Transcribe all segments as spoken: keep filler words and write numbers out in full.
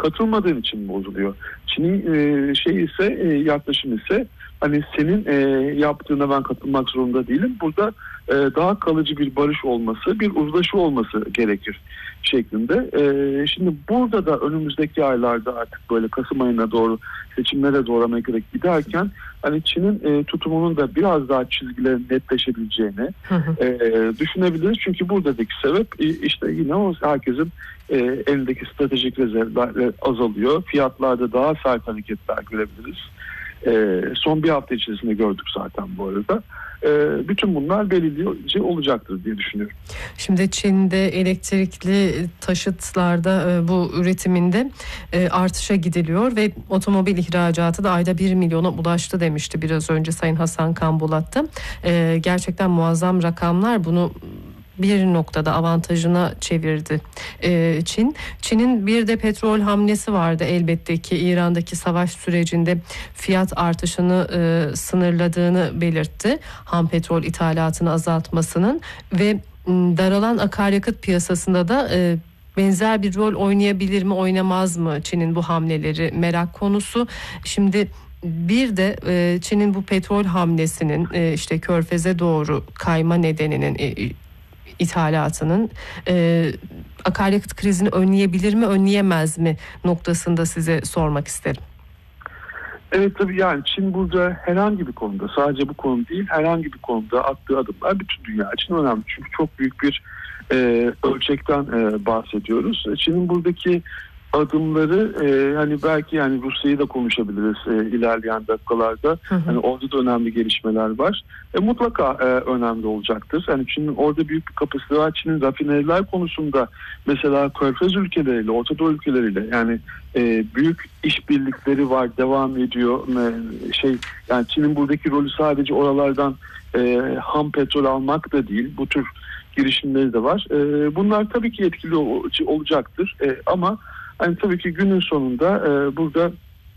katılmadığın için bozuluyor. Çin'in e, şey ise e, yaklaşım ise hani senin e, yaptığına ben katılmak zorunda değilim. Burada e, daha kalıcı bir barış olması, bir uzlaşı olması gerekir şeklinde. E, şimdi burada da önümüzdeki aylarda artık böyle Kasım ayına doğru, seçimlere doğru Amerika'da giderken hani Çin'in e, tutumunun da biraz daha çizgilerin netleşebileceğini hı hı. e, düşünebiliriz. Çünkü buradaki sebep e, işte yine o herkesin e, elindeki stratejik rezervler azalıyor. Fiyatlarda daha sert hareketler görebiliriz. E, son bir hafta içerisinde gördük zaten bu arada. E, bütün bunlar belirleyici olacaktır diye düşünüyorum. Şimdi Çin'de elektrikli taşıtlarda e, bu üretiminde e, artışa gidiliyor ve otomobil ihracatı da ayda bir milyona ulaştı demişti biraz önce Sayın Hasan Kanbulat'ta. E, gerçekten muazzam rakamlar, bunu bir noktada avantajına çevirdi ee, Çin. Çin'in bir de petrol hamlesi vardı elbette ki, İran'daki savaş sürecinde fiyat artışını e, sınırladığını belirtti. Ham petrol ithalatını azaltmasının ve daralan akaryakıt piyasasında da e, benzer bir rol oynayabilir mi, oynamaz mı Çin'in bu hamleleri merak konusu. Şimdi bir de e, Çin'in bu petrol hamlesinin e, işte Körfez'e doğru kayma nedeninin e, ithalatının e, akaryakıt krizini önleyebilir mi, önleyemez mi noktasında size sormak isterim. Evet, tabii yani Çin burada herhangi bir konuda, sadece bu konu değil, herhangi bir konuda attığı adımlar bütün dünya için önemli. Çünkü çok büyük bir e, ölçekten e, bahsediyoruz. Çin'in buradaki adımları e, hani belki yani Rusya'yı da konuşabiliriz e, ilerleyen dakikalarda. Hı hı. Hani orada da önemli gelişmeler var. E, mutlaka e, önemli olacaktır. Yani Çin'in orada büyük bir kapasite var. Çin'in rafineriler konusunda mesela Körfez ülkeleriyle, Orta Doğu ülkeleriyle yani e, büyük işbirlikleri var, devam ediyor. E, şey yani Çin'in buradaki rolü sadece oralardan e, ham petrol almak da değil. Bu tür girişimleri de var. E, bunlar tabii ki etkili olacaktır. E, ama hani tabii ki günün sonunda e, burada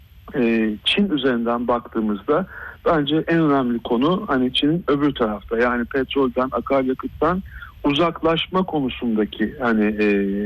e, Çin üzerinden baktığımızda bence en önemli konu hani Çin'in öbür tarafta, yani petrolden, akaryakıttan uzaklaşma konusundaki hani e,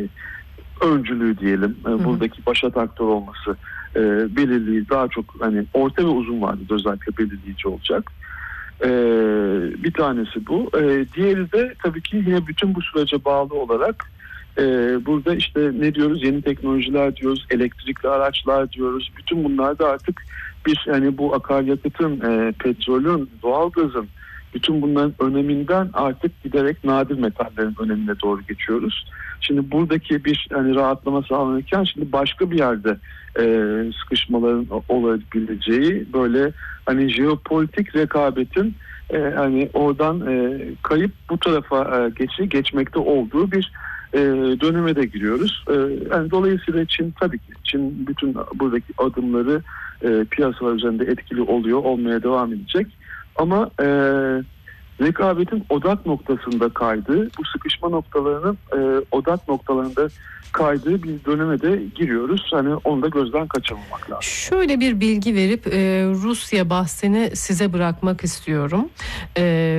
öncülüğü diyelim, e, buradaki başat aktör olması e, belirleyici, daha çok hani orta ve uzun vadede özellikle belirleyici olacak. E, bir tanesi bu. E, diğeri de tabii ki yine bütün bu sürece bağlı olarak Ee, burada işte ne diyoruz, yeni teknolojiler diyoruz, elektrikli araçlar diyoruz. Bütün bunlar da artık bir hani bu akaryakıtın, e, petrolün, doğalgazın, bütün bunların öneminden artık giderek nadir metallerin önemine doğru geçiyoruz. Şimdi buradaki bir hani rahatlama sağlanırken şimdi başka bir yerde e, sıkışmaların olabileceği, böyle hani jeopolitik rekabetin e, hani oradan e, kayıp bu tarafa e, geçi geçmekte olduğu bir E, döneme de giriyoruz. E, yani dolayısıyla Çin tabii ki Çin bütün buradaki adımları e, piyasalar üzerinde etkili oluyor, olmaya devam edecek. Ama e, rekabetin odak noktasında kaydığı, bu sıkışma noktalarının e, odak noktalarında kaydığı bir döneme de giriyoruz. Hani onu da gözden kaçırmamak lazım. Şöyle bir bilgi verip e, Rusya bahsini size bırakmak istiyorum. E,